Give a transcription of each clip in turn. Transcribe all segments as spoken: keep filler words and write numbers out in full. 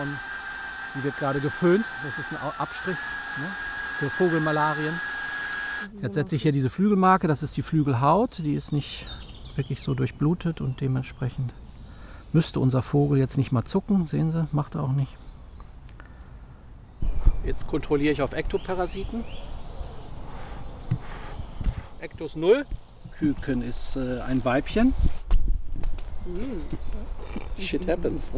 Die wird gerade geföhnt. Das ist ein Abstrich, ne, für Vogelmalarien. Jetzt setze ich hier diese Flügelmarke. Das ist die Flügelhaut. Die ist nicht wirklich so durchblutet und dementsprechend müsste unser Vogel jetzt nicht mal zucken. Sehen Sie, macht er auch nicht. Jetzt kontrolliere ich auf Ektoparasiten. Ektos null. Küken ist äh, ein Weibchen. Shit happens.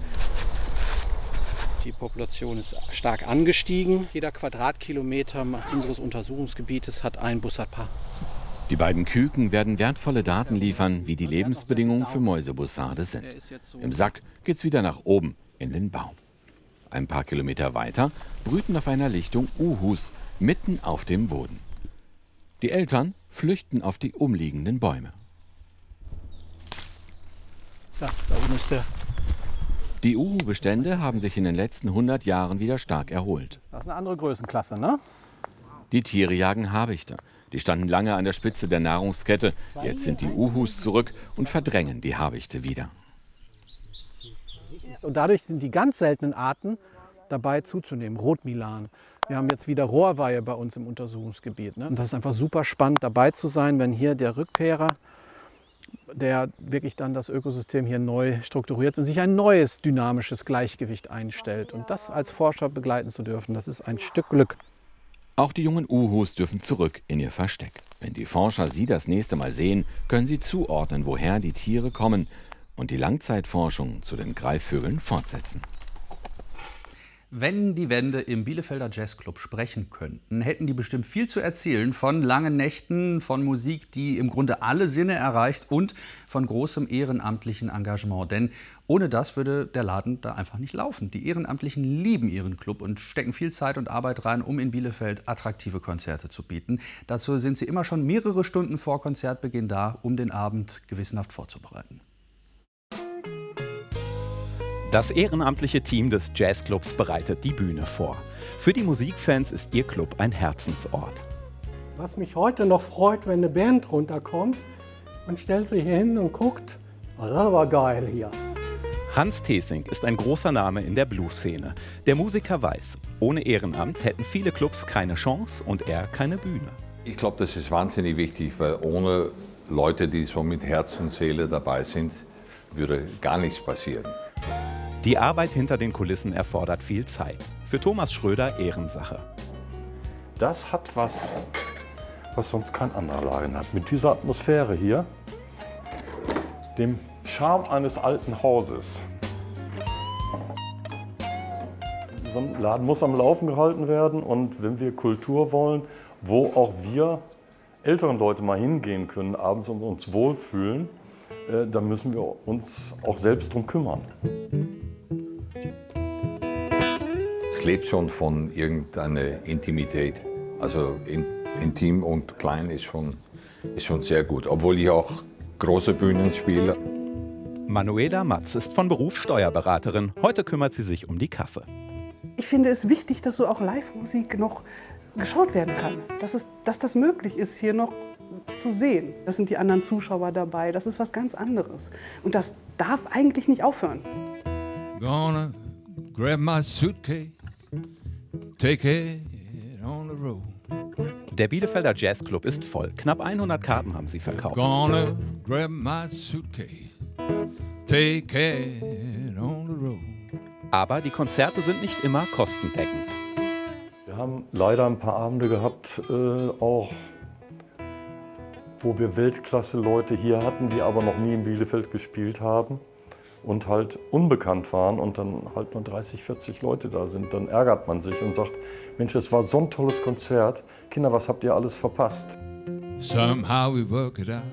Die Population ist stark angestiegen. Jeder Quadratkilometer unseres Untersuchungsgebietes hat ein Bussardpaar. Die beiden Küken werden wertvolle Daten liefern, wie die Lebensbedingungen für Mäusebussarde sind. Im Sack geht's wieder nach oben in den Baum. Ein paar Kilometer weiter brüten auf einer Lichtung Uhus mitten auf dem Boden. Die Eltern flüchten auf die umliegenden Bäume. Da, da oben ist der. Die Uhu-Bestände haben sich in den letzten hundert Jahren wieder stark erholt. Das ist eine andere Größenklasse, ne? Die Tiere jagen Habichte. Die standen lange an der Spitze der Nahrungskette. Jetzt sind die Uhus zurück und verdrängen die Habichte wieder. Und dadurch sind die ganz seltenen Arten dabei zuzunehmen. Rotmilan. Wir haben jetzt wieder Rohrweihe bei uns im Untersuchungsgebiet. Ne? Und das ist einfach super spannend dabei zu sein, wenn hier der Rückkehrer, der wirklich dann das Ökosystem hier neu strukturiert und sich ein neues dynamisches Gleichgewicht einstellt. Und das als Forscher begleiten zu dürfen, das ist ein Stück Glück. Auch die jungen Uhus dürfen zurück in ihr Versteck. Wenn die Forscher sie das nächste Mal sehen, können sie zuordnen, woher die Tiere kommen und die Langzeitforschung zu den Greifvögeln fortsetzen. Wenn die Wände im Bielefelder Jazzclub sprechen könnten, hätten die bestimmt viel zu erzählen von langen Nächten, von Musik, die im Grunde alle Sinne erreicht und von großem ehrenamtlichen Engagement. Denn ohne das würde der Laden da einfach nicht laufen. Die Ehrenamtlichen lieben ihren Club und stecken viel Zeit und Arbeit rein, um in Bielefeld attraktive Konzerte zu bieten. Dazu sind sie immer schon mehrere Stunden vor Konzertbeginn da, um den Abend gewissenhaft vorzubereiten. Das ehrenamtliche Team des Jazzclubs bereitet die Bühne vor. Für die Musikfans ist ihr Club ein Herzensort. Was mich heute noch freut, wenn eine Band runterkommt und stellt sich hier hin und guckt, oh, das war geil hier. Hans Thesing ist ein großer Name in der Blues-Szene. Der Musiker weiß, ohne Ehrenamt hätten viele Clubs keine Chance und er keine Bühne. Ich glaube, das ist wahnsinnig wichtig, weil ohne Leute, die so mit Herz und Seele dabei sind, würde gar nichts passieren. Die Arbeit hinter den Kulissen erfordert viel Zeit. Für Thomas Schröder Ehrensache. Das hat was, was sonst kein anderer Laden hat. Mit dieser Atmosphäre hier, dem Charme eines alten Hauses. So ein Laden muss am Laufen gehalten werden und wenn wir Kultur wollen, wo auch wir älteren Leute mal hingehen können, abends und uns wohlfühlen, äh, dann müssen wir uns auch selbst drum kümmern. Es lebt schon von irgendeiner Intimität. Also in, intim und klein ist schon, ist schon sehr gut, obwohl ich auch große Bühnen spiele. Manuela Matz ist von Beruf Steuerberaterin. Heute kümmert sie sich um die Kasse. Ich finde es wichtig, dass so auch Live-Musik noch geschaut werden kann. Dass, es, dass das möglich ist, hier noch zu sehen. Da sind die anderen Zuschauer dabei. Das ist was ganz anderes. Und das darf eigentlich nicht aufhören. Gonna grab my suitcase, take it on the road. Der Bielefelder Jazzclub ist voll. Knapp hundert Karten haben sie verkauft. Gonna grab my suitcase, take it on the road. Aber die Konzerte sind nicht immer kostendeckend. Wir haben leider ein paar Abende gehabt, äh, auch wo wir Weltklasse-Leute hier hatten, die aber noch nie in Bielefeld gespielt haben und halt unbekannt waren und dann halt nur dreißig, vierzig Leute da sind. Dann ärgert man sich und sagt, Mensch, es war so ein tolles Konzert. Kinder, was habt ihr alles verpasst? Somehow we work it out.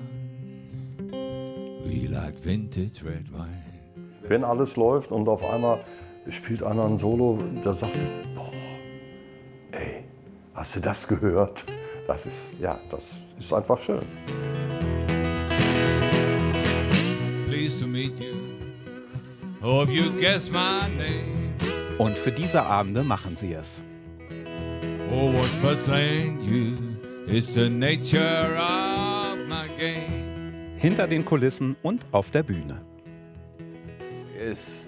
We like vintage red wine. Wenn alles läuft und auf einmal spielt einer ein Solo, da sagt du, boah, ey, hast du das gehört? Das ist, ja, das ist einfach schön. Pleased to meet you. Hope you guess my name. Und für diese Abende machen sie es. Oh, what's puzzling you is the nature of my game. Hinter den Kulissen und auf der Bühne. Es